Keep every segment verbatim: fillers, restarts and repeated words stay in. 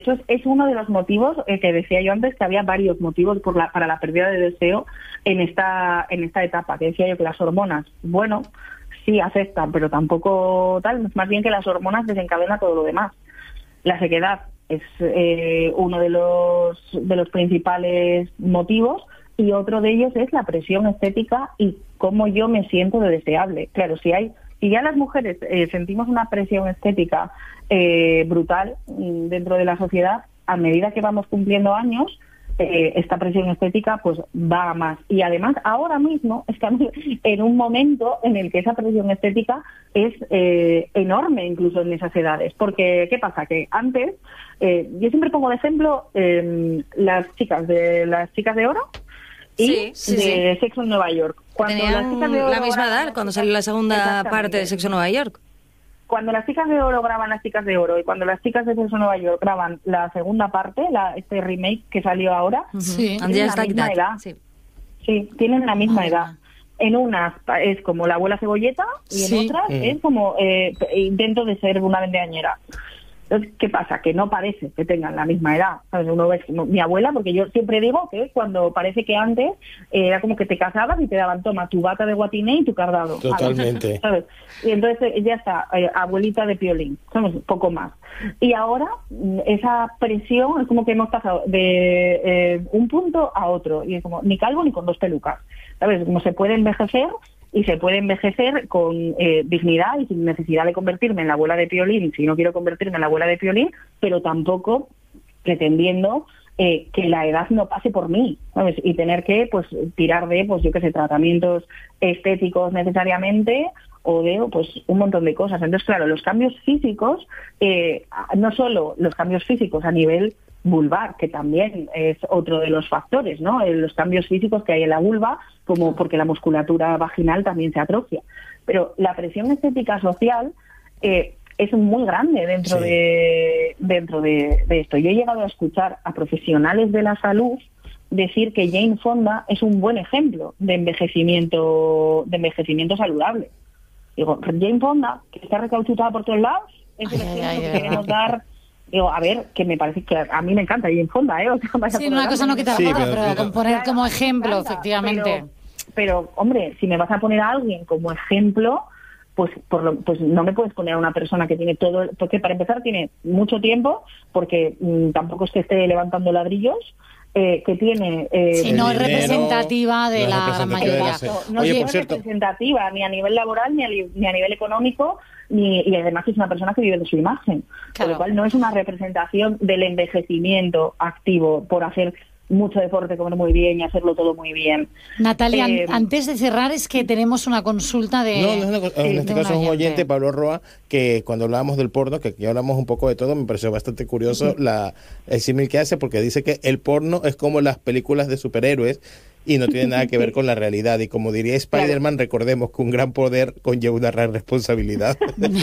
Eso es, es uno de los motivos eh, que decía yo antes, que había varios motivos por la, para la pérdida de deseo en esta en esta etapa, que decía yo que las hormonas, bueno, sí afectan, pero tampoco tal, más bien que las hormonas desencadenan todo lo demás. La sequedad es eh, uno de los de los principales motivos, y otro de ellos es la presión estética y cómo yo me siento de deseable. Claro, si hay si ya las mujeres eh, sentimos una presión estética eh, brutal dentro de la sociedad, a medida que vamos cumpliendo años, eh, esta presión estética pues va a más. Y además, ahora mismo estamos en un momento en el que esa presión estética es eh, enorme, incluso en esas edades. Porque, ¿qué pasa? Que antes, eh, yo siempre pongo de ejemplo eh, las chicas de las chicas de oro, y sí, sí, de sí. Sexo en Nueva York. Cuando Tenían la misma edad cuando salió la segunda parte de Sexo en Nueva York. Cuando las chicas de oro graban Las chicas de oro y cuando las chicas de Sexo en Nueva York graban la segunda parte, la, este remake que salió ahora, sí. tienen la misma edad. Sí. sí, tienen la misma ah, edad. En unas es como la abuela cebolleta y sí. en otras mm. es como eh, intento de ser una vendeañera. Entonces, ¿qué pasa? Que no parece que tengan la misma edad. ¿Sabes? Uno ve mi abuela, porque yo siempre digo que cuando parece que antes eh, era como que te casabas y te daban, toma, tu bata de guatiné y tu cardado. Totalmente. ¿Sabes? Y entonces ya está, eh, abuelita de Piolín, somos poco más. Y ahora esa presión es como que hemos pasado de eh, un punto a otro. Y es como, ni calvo ni con dos pelucas. ¿Sabes? Como se puede envejecer, y se puede envejecer con eh, dignidad y sin necesidad de convertirme en la abuela de Piolín, si no quiero convertirme en la abuela de Piolín, pero tampoco pretendiendo eh, que la edad no pase por mí, ¿sabes? Y tener que pues tirar de, pues yo qué sé, tratamientos estéticos necesariamente, o de pues un montón de cosas. Entonces, claro, los cambios físicos, eh, no solo los cambios físicos a nivel vulvar, que también es otro de los factores, ¿no? Los cambios físicos que hay en la vulva, como porque la musculatura vaginal también se atrofia. Pero la presión estética social eh, es muy grande dentro sí. de dentro de, de esto. Yo he llegado a escuchar a profesionales de la salud decir que Jane Fonda es un buen ejemplo de envejecimiento de envejecimiento saludable. Digo, Jane Fonda, que está recauchutada por todos lados, es el ejemplo que queremos dar. Digo, a ver, que me parece que a mí me encanta Jane Fonda, ¿eh? O sea, sí, una cosa no quita la otra, pero, pero poner claro, como ejemplo, encanta, efectivamente. Pero, pero, hombre, si me vas a poner a alguien como ejemplo, pues por lo, pues no me puedes poner a una persona que tiene todo, porque para empezar tiene mucho tiempo, porque mmm, tampoco es que esté levantando ladrillos, eh, que tiene... Eh, sí, no es representativa de no la representativa mayoría. de la no Oye, es por cierto, representativa ni a nivel laboral, ni a, ni a nivel económico, ni, y además es una persona que vive de su imagen. Claro. Con lo cual no es una representación del envejecimiento activo por hacer mucho deporte, comer muy bien y hacerlo todo muy bien. Natalia, eh, antes de cerrar, es que tenemos una consulta de... No, no es una, en sí, este caso es un oyente, Pablo Roa, que cuando hablábamos del porno, que aquí hablamos un poco de todo, me pareció bastante curioso la el símil que hace, porque dice que el porno es como las películas de superhéroes y no tiene nada que ver con la realidad. Y como diría Spider-Man, claro, recordemos que un gran poder conlleva una gran responsabilidad.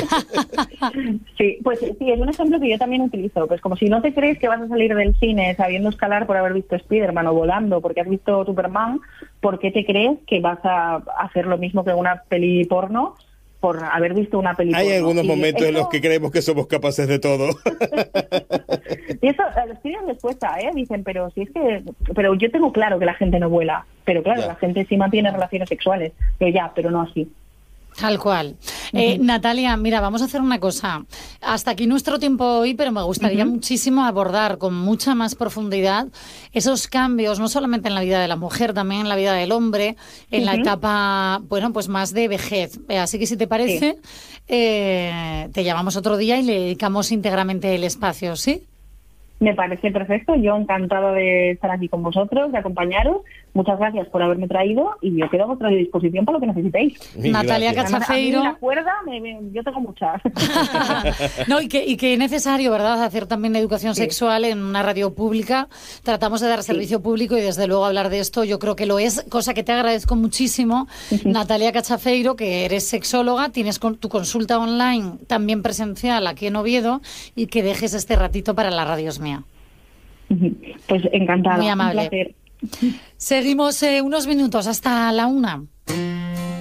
Sí, pues sí, es un ejemplo que yo también utilizo. Pues como si no te crees que vas a salir del cine sabiendo escalar por haber visto Spider-Man o volando porque has visto Superman, ¿por qué te crees que vas a hacer lo mismo que una peli porno por haber visto una película? Hay algunos y momentos eso... en los que creemos que somos capaces de todo. Y eso a los tíos les cuesta, ¿eh? Dicen, pero si es que... Pero yo tengo claro que la gente no vuela. Pero claro, ya. La gente sí mantiene relaciones sexuales. Pero ya, pero no así. Tal cual. Uh-huh. Eh, Natalia, mira, vamos a hacer una cosa. Hasta aquí nuestro tiempo hoy, pero me gustaría uh-huh. muchísimo abordar con mucha más profundidad esos cambios, no solamente en la vida de la mujer, también en la vida del hombre, en uh-huh. la etapa, bueno, pues más de vejez. Así que si te parece, sí. eh, te llamamos otro día y le dedicamos íntegramente el espacio, ¿sí? Me parece perfecto, yo encantada de estar aquí con vosotros, de acompañaros. Muchas gracias por haberme traído y yo quedo a vuestra disposición para lo que necesitéis. Mil Natalia gracias. Cachafeiro. A mí la cuerda, me, me, yo tengo muchas. No, y que, y que es necesario, ¿verdad?, hacer también educación sí. sexual en una radio pública. Tratamos de dar servicio sí. público y desde luego hablar de esto yo creo que lo es, cosa que te agradezco muchísimo. Uh-huh. Natalia Cachafeiro, que eres sexóloga, tienes con, tu consulta online también presencial aquí en Oviedo y que dejes este ratito para la radio es mía. Pues encantada. Muy amable. Un placer. Seguimos eh, unos minutos hasta la una.